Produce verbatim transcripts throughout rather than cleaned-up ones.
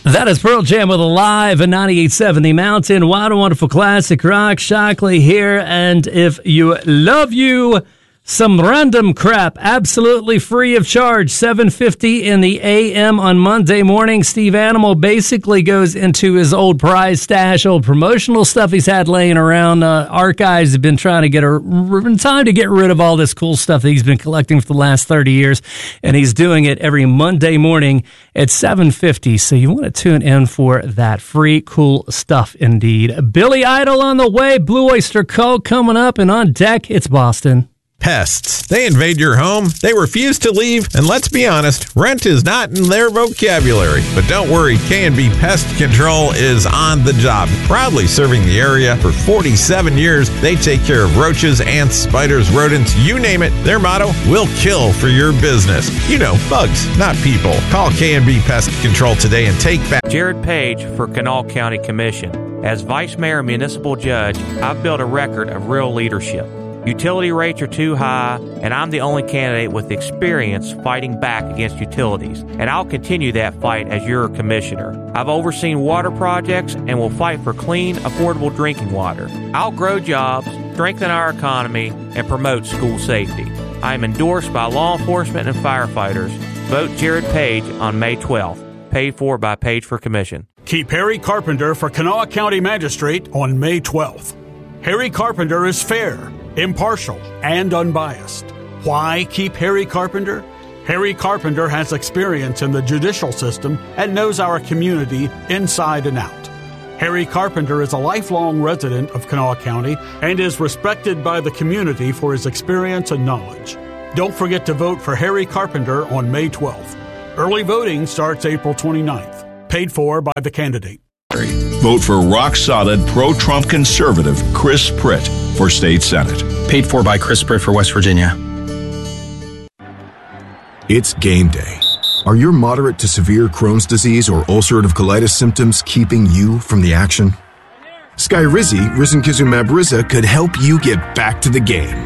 That is Pearl Jam with Alive and ninety-eight point seven The Mountain. Wild and Wonderful Classic Rock. Shockley here. And if you love you some random crap, absolutely free of charge, seven fifty in the A M on Monday morning. Steve Animal basically goes into his old prize stash, old promotional stuff he's had laying around. Uh, archives have been trying to get a time to get rid of all this cool stuff that he's been collecting for the last thirty years, and he's doing it every Monday morning at seven fifty. So you want to tune in for that free, cool stuff indeed. Billy Idol on the way, Blue Oyster Cult coming up, and on deck, it's Boston. Pests. They invade your home, they refuse to leave, and let's be honest, rent is not in their vocabulary. But don't worry, K and B Pest Control is on the job. Proudly serving the area for forty-seven years, they take care of roaches, ants, spiders, rodents, you name it. Their motto, we'll kill for your business. You know, bugs, not people. Call K and B Pest Control today and take back. Jared Page for Kanawha County Commission. As Vice Mayor and Municipal Judge, I've built a record of real leadership. Utility rates are too high, and I'm the only candidate with experience fighting back against utilities, and I'll continue that fight as your commissioner. I've overseen water projects and will fight for clean, affordable drinking water. I'll grow jobs, strengthen our economy, and promote school safety. I am endorsed by law enforcement and firefighters. Vote Jared Page on May twelfth. Paid for by Page for Commission. Keep Harry Carpenter for Kanawha County Magistrate on May twelfth. Harry Carpenter is fair, impartial, and unbiased. Why keep Harry Carpenter? Harry Carpenter has experience in the judicial system and knows our community inside and out. Harry Carpenter is a lifelong resident of Kanawha County and is respected by the community for his experience and knowledge. Don't forget to vote for Harry Carpenter on May twelfth. Early voting starts April twenty-ninth. Paid for by the candidate. Vote for rock-solid, pro-Trump conservative Chris Pritt for State Senate. Paid for by Chris Pritt for West Virginia. It's game day. Are your moderate to severe Crohn's disease or ulcerative colitis symptoms keeping you from the action? Skyrizi, risankizumab Riza, could help you get back to the game.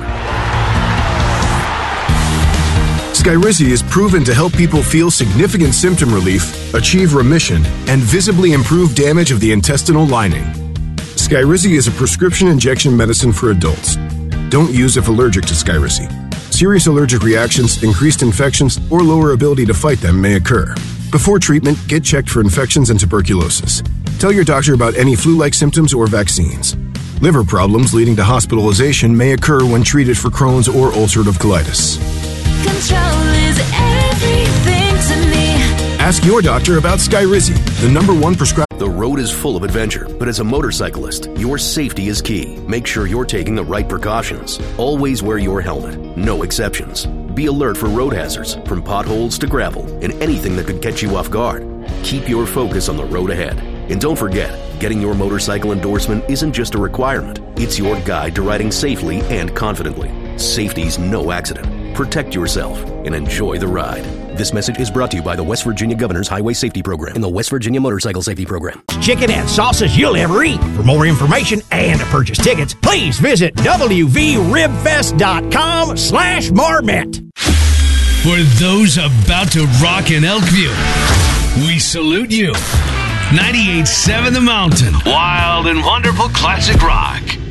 Skyrizi is proven to help people feel significant symptom relief, achieve remission, and visibly improve damage of the intestinal lining. Skyrizi is a prescription injection medicine for adults. Don't use if allergic to Skyrizi. Serious allergic reactions, increased infections, or lower ability to fight them may occur. Before treatment, get checked for infections and tuberculosis. Tell your doctor about any flu-like symptoms or vaccines. Liver problems leading to hospitalization may occur when treated for Crohn's or ulcerative colitis. Control is everything to me. Ask your doctor about Skyrizi, the number one prescribed. The road is full of adventure, but as a motorcyclist, your safety is key. Make sure you're taking the right precautions. Always wear your helmet. No exceptions. Be alert for road hazards, from potholes to gravel, and anything that could catch you off guard. Keep your focus on the road ahead. And don't forget, getting your motorcycle endorsement isn't just a requirement. It's your guide to riding safely and confidently. Safety's no accident. Protect yourself and enjoy the ride. This message is brought to you by the West Virginia Governor's Highway Safety Program and the West Virginia Motorcycle Safety Program. Chicken and sauces you'll ever eat. For more information and to purchase tickets, please visit w v rib fest dot com slash marmot. For those about to rock in Elkview, we salute you. ninety-eight point seven The Mountain. Wild and wonderful classic rock.